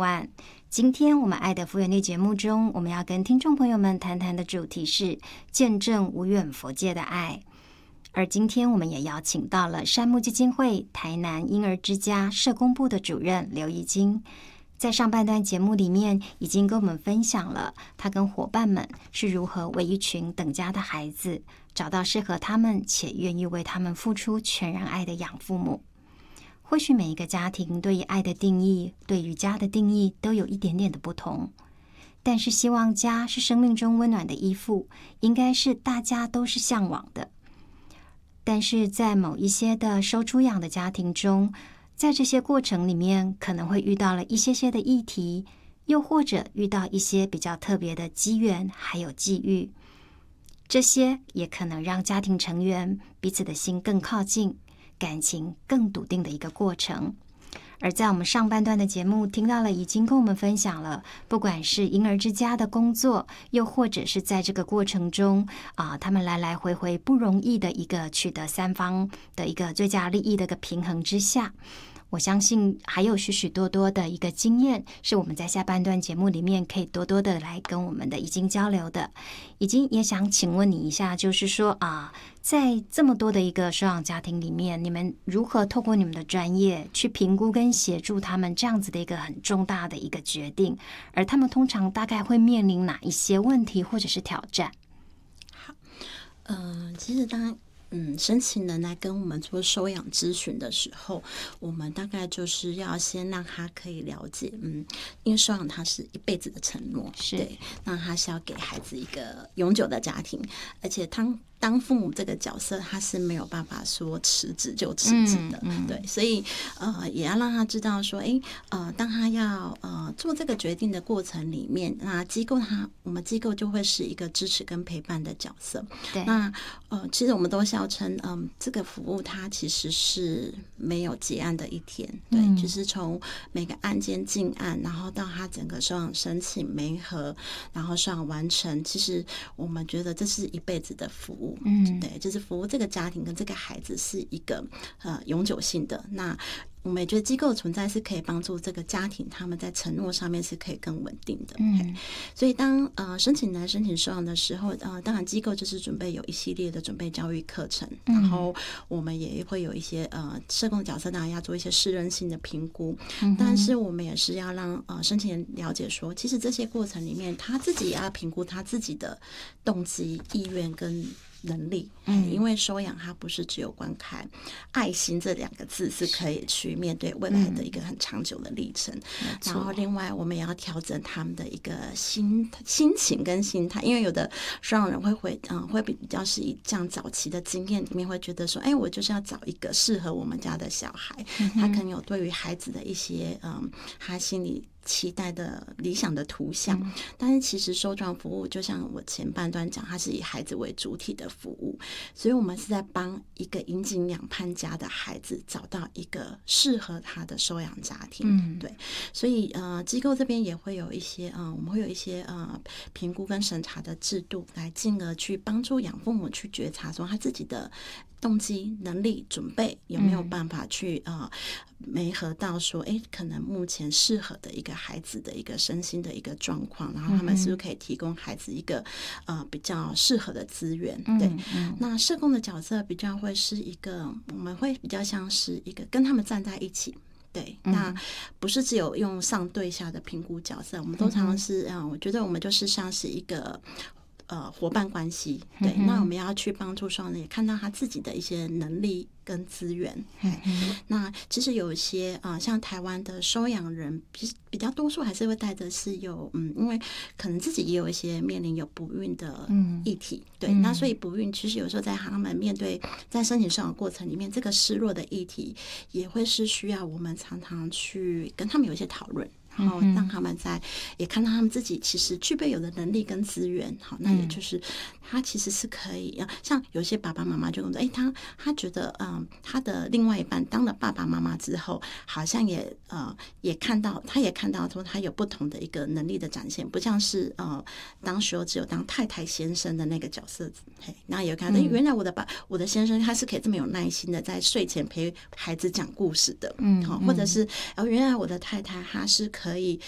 万。今天我们爱的复原力节目中，我们要跟听众朋友们谈谈的主题是见证无远弗届的爱。而今天我们也邀请到了善牧基金会台南婴儿之家社工部的主任刘怡菁，在上半段节目里面已经跟我们分享了他跟伙伴们是如何为一群等家的孩子找到适合他们且愿意为他们付出全然爱的养父母。或许每一个家庭对于爱的定义，对于家的定义都有一点点的不同，但是希望家是生命中温暖的依附，应该是大家都是向往的。但是在某一些的收出养的家庭中，在这些过程里面可能会遇到了一些的议题，又或者遇到一些比较特别的机缘还有际遇，这些也可能让家庭成员彼此的心更靠近，感情更笃定的一个过程。而在我们上半段的节目听到了已经跟我们分享了，不管是婴儿之家的工作，又或者是在这个过程中他们来来回回不容易的一个取得三方的一个最佳利益的一个平衡之下，我相信还有许许多多的一个经验是我们在下半段节目里面可以多多的来跟我们的怡菁交流的。怡菁也想请问你一下，就是说在这么多的一个收养家庭里面，你们如何透过你们的专业去评估跟协助他们这样子的一个很重大的一个决定，而他们通常大概会面临哪一些问题或者是挑战？ 好，其实当申请人来跟我们做收养咨询的时候，我们大概就是要先让他可以了解，因为收养他是一辈子的承诺，对，那他是要给孩子一个永久的家庭，而且当父母这个角色，他是没有办法说辞职就辞职的，对，所以也要让他知道说，当他要做这个决定的过程里面，那我们机构就会是一个支持跟陪伴的角色。 对， 那其实我们都笑称，这个服务它其实是没有结案的一天，对，就是从每个案件进案，然后到他整个收养申请媒合，然后收养完成，其实我们觉得这是一辈子的服务。对，就是服务这个家庭跟这个孩子是一个永久性的。那我们也觉得机构的存在是可以帮助这个家庭他们在承诺上面是可以更稳定的。所以当申请收养的时候，当然机构就是准备有一系列的准备教育课程，然后我们也会有一些社工的角色，当然要做一些适任性的评估，但是我们也是要让申请人了解说，其实这些过程里面他自己也要评估他自己的动机、意愿跟能力，因为收养它不是只有光看爱心这2个字是可以去面对未来的一个很长久的历程，然后另外我们也要调整他们的一个心情跟心态，因为有的收养人会比较是以这样早期的经验里面会觉得说，我就是要找一个适合我们家的小孩，他可能有对于孩子的一些他心里期待的理想的图像，但是其实收养服务就像我前半段讲，它是以孩子为主体的服务，所以我们是在帮一个引颈两盼家的孩子找到一个适合他的收养家庭。对，所以机构这边也会有一些我们会有一些评估跟审查的制度，来进而去帮助养父母去觉察说他自己的动机、能力、准备有没有办法去媒合到说，可能目前适合的一个孩子的一个身心的一个状况，然后他们是不是可以提供孩子一个比较适合的资源？对，那社工的角色比较会是一个，我们会比较像是一个跟他们站在一起。对，那不是只有用上对下的评估角色，我们都常常是我觉得我们就是像是一个伙伴关系。对，那我们要去帮助双人也看到他自己的一些能力跟资源。那其实有一些像台湾的收养人比较多数还是会带着是有因为可能自己也有一些面临有不孕的议题。对，那所以不孕其实有时候在他们面对在申请收养过程里面，这个失落的议题也会是需要我们常常去跟他们有一些讨论，然后让他们也看到他们自己其实具备有的能力跟资源。好，那也就是他其实是可以像有些爸爸妈妈就跟我说，他觉得他的另外一半当了爸爸妈妈之后，好像也看到说他有不同的一个能力的展现，不像是当时候只有当太太先生的那个角色。那也看到原来我的先生他是可以这么有耐心的在睡前陪孩子讲故事的。或者是原来我的太太她是可以